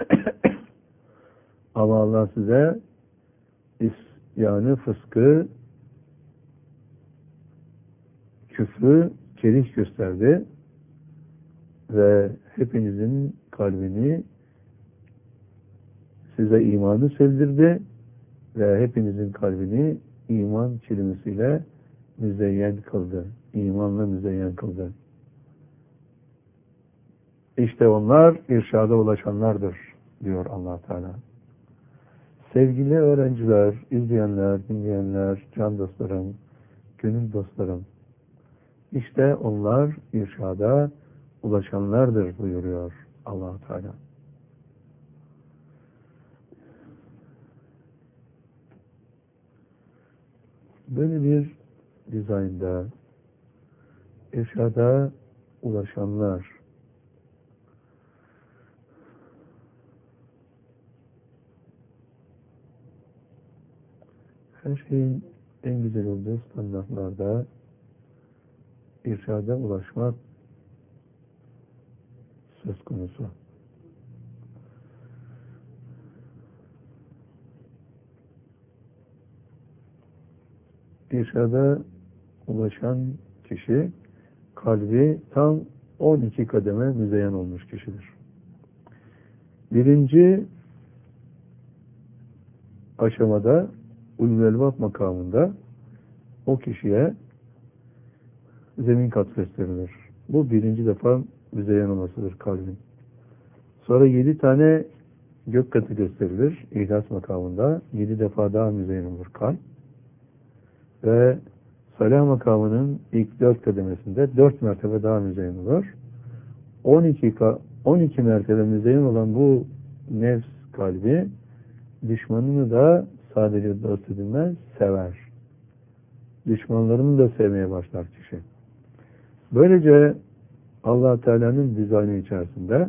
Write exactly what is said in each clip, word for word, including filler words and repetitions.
Ama Allah size isyanı, fıskı, küfrü kerih gösterdi ve hepinizin kalbini size imanı sevdirdi ve hepinizin kalbini iman kelimesiyle müzeyyen kıldı. İmanla müzeyyen kıldı. İşte onlar irşada ulaşanlardır diyor Allah Teala. Sevgili öğrenciler, izleyenler, dinleyenler, can dostlarım, gönül dostlarım, İşte onlar irşada ulaşanlardır buyuruyor Allah Teala. Böyle bir dizaynda irşada ulaşanlar her şeyin en güzel olduğu standartlarda irşada ulaşmak söz konusu. İrşada ulaşan kişi kalbi tam on iki kademe müzeyyen olmuş kişidir. Birinci aşamada ulul elbab makamında o kişiye zemin kat gösterilir. Bu birinci defa müzeyyen olmasıdır kalbin. Sonra yedi tane gök katı gösterilir. İhlas makamında yedi defa daha müzeyyen olur kalp. Ve salah makamının ilk dört kademesinde dört mertebe daha müzeyyen olur. on iki, on iki mertebe müzeyyen olan bu nefs kalbi düşmanını da sadece dost edilmez, sever. Düşmanlarını da sevmeye başlar kişi. Böylece Allah Teala'nın dizaynı içerisinde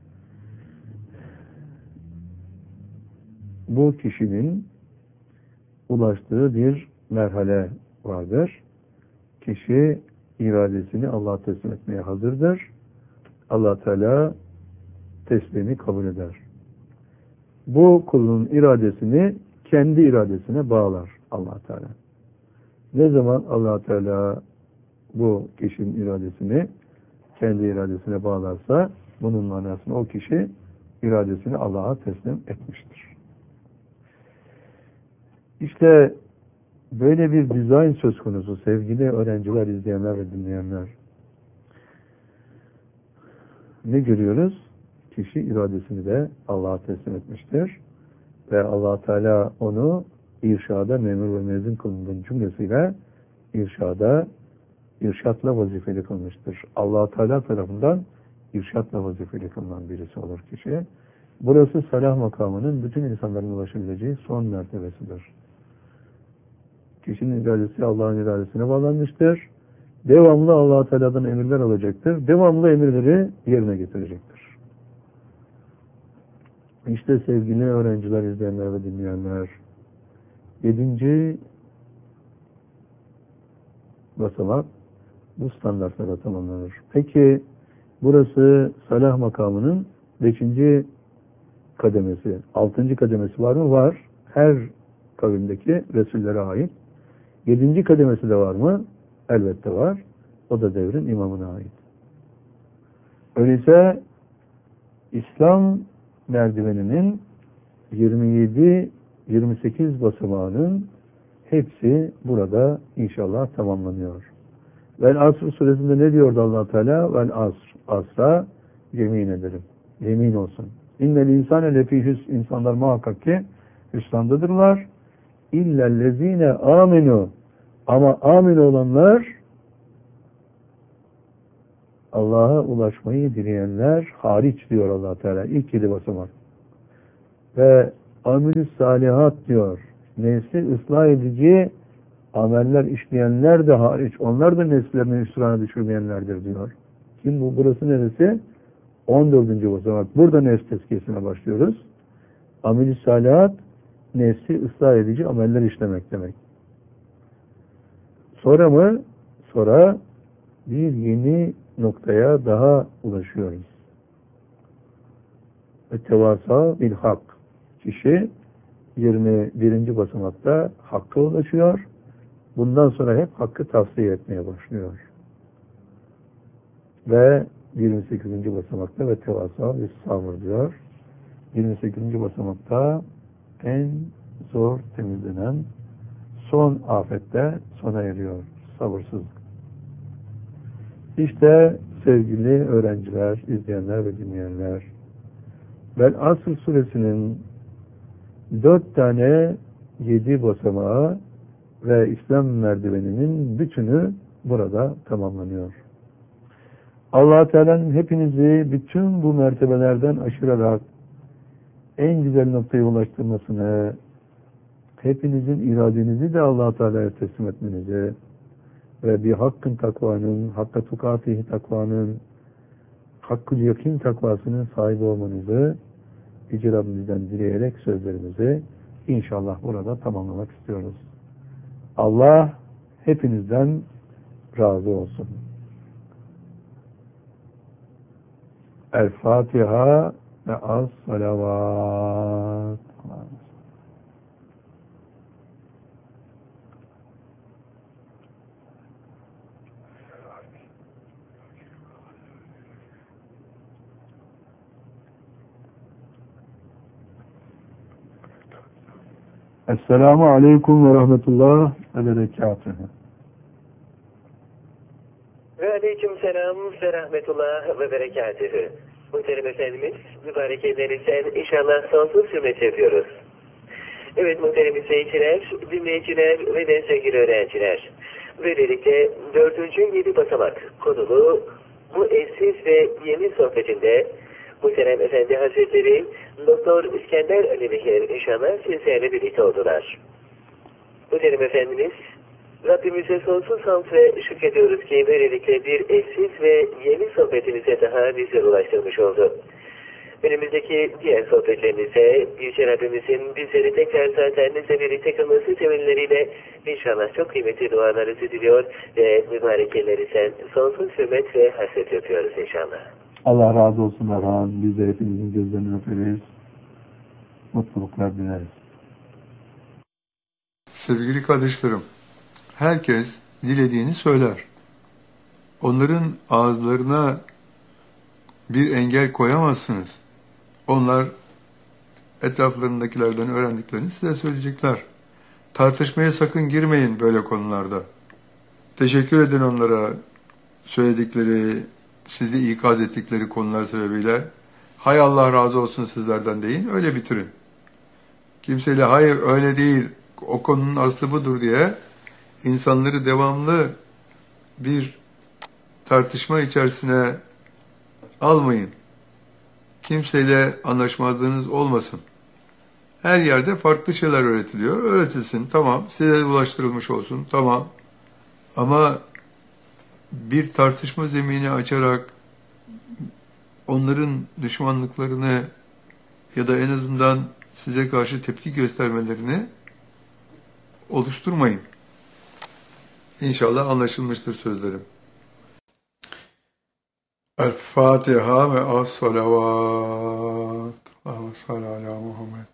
bu kişinin ulaştığı bir merhale vardır. Kişi iradesini Allah'a teslim etmeye hazırdır. Allah Teala teslimi kabul eder. Bu kulun iradesini kendi iradesine bağlar Allah Teala. Ne zaman Allah Teala bu kişinin iradesini kendi iradesine bağlarsa bunun manasını o kişi iradesini Allah'a teslim etmiştir. İşte böyle bir dizayn söz konusu sevgili öğrenciler, izleyenler ve dinleyenler. Ne görüyoruz? Kişi iradesini de Allah'a teslim etmiştir. Ve Allah Teala onu irşada memur ve mezun kılındığın cümlesiyle irşada, irşatla vazifeli kılmıştır. Allah Teala tarafından irşatla vazifeli kılınan birisi olur kişi. Burası salah makamının bütün insanların ulaşabileceği son mertebesidir. Kişinin iradesi Allah'ın iradesine bağlanmıştır. Devamlı Allah Teala'dan emirler alacaktır. Devamlı emirleri yerine getirecektir. İşte sevgili öğrenciler, izleyenler ve dinleyenler, yedinci basamak bu standartlara tamamlanır. Peki burası salah makamının beşinci kademesi, altıncı kademesi var mı? Var. Her kavimdeki Resullere ait. Yedinci kademesi de var mı? Elbette var. O da devrin imamına ait. Öyleyse İslam merdiveninin yirmi yedi yirmi sekiz basamağının hepsi burada inşallah tamamlanıyor. Vel Asr suresinde ne diyordu Allah Teala? Vel Asr, asra yemin ederim. Yemin olsun. İnnel insane lefî hüs, insanlar muhakkak ki hüsrandadırlar. İllellezîne âmenû, ama amin olanlar, Allah'a ulaşmayı dileyenler hariç diyor Allah Teala. İlk yedi basamak. Ve amilü salihat diyor. Nesli ıslah edici ameller işleyenler de hariç. Onlar da nesillerini hüsrana düşürmeyenlerdir diyor. Kim bu? Burası neresi? on dördüncü basamak. Burada nefs tezkiyesine başlıyoruz. Amilü salihat, nefsi ıslah edici ameller işlemek demek. Sonra mı? Sonra bir yeni noktaya daha ulaşıyoruz. ve tevasa bil hak. Kişi yirmi birinci basamakta hakka ulaşıyor. Bundan sonra hep hakkı tavsiye etmeye başlıyor. Ve yirmi sekizinci basamakta ve tevasa bil sabır diyor. yirmi sekizinci basamakta en zor temizlenen son afette sona eriyor. Sabırsızlık. İşte sevgili öğrenciler, izleyenler ve dinleyenler, Vel Asr suresinin dört tane yedi basamağı ve İslam merdiveninin bütünü burada tamamlanıyor. Allah Teala'nın hepinizi bütün bu mertebelerden aşırarak en güzel noktaya ulaştırmasını, hepinizin iradenizi de Allah Teala'ya teslim etmenizi ve bir hakkın takvanın, hakka tukatihi takvanın, hakkı yakin takvasının sahibi olmanızı Yüce Rabbimizden dileyerek sözlerimizi inşallah burada tamamlamak istiyoruz. Allah hepinizden razı olsun. El Fatiha ve az salavat. Esselamu Aleyküm ve Rahmetullah ve Berekatühü. Ve aleyküm selam ve rahmetullah ve berekatühü. Muhterem Efendimiz, mübarek ellerinizden inşallah sonsuz hürmet yapıyoruz. Evet muhterem izleyiciler, dinleyiciler ve de sevgili öğrenciler. Böylelikle dördüncü yedi basamak konulu bu eşsiz ve yeni sohbetinde Muhterem Efendi Hazretleri Doktor İskender Alevihler inşallah sizlerle birlikte oldular. Muhterem Efendimiz, Rabbimize sonsuz hamd ve şükrediyoruz ki böylelikle bir eşsiz ve yeni sohbetimize daha bizlere ulaştırmış oldu. Önümüzdeki diğer sohbetlerimizde Yüce Rabbimizin bizleri tekrar zaten bizle birlikte kılması temelleriyle inşallah çok kıymetli dualarınızı diliyor ve mübarek ellerinizden sonsuz hürmet ve hasret yapıyoruz inşallah. Allah razı olsun Erhan. Biz de hepinizin gözlerini öperiz. Mutluluklar dileriz. Sevgili kardeşlerim, herkes dilediğini söyler. Onların ağızlarına bir engel koyamazsınız. Onlar etraflarındakilerden öğrendiklerini size söyleyecekler. Tartışmaya sakın girmeyin böyle konularda. Teşekkür edin onlara söyledikleri, sizi ikaz ettikleri konular sebebiyle. Hay Allah razı olsun sizlerden deyin, öyle bitirin. Kimseyle hayır öyle değil, o konunun aslı budur diye insanları devamlı bir tartışma içerisine almayın. Kimseyle anlaşmazlığınız olmasın. Her yerde farklı şeyler öğretiliyor. Öğretilsin, tamam. Size ulaştırılmış olsun, tamam. Ama bir tartışma zemini açarak onların düşmanlıklarını ya da en azından size karşı tepki göstermelerini oluşturmayın. İnşallah anlaşılmıştır sözlerim. El Fatiha ve as-salavat. Allahümme salli ala Muhammed.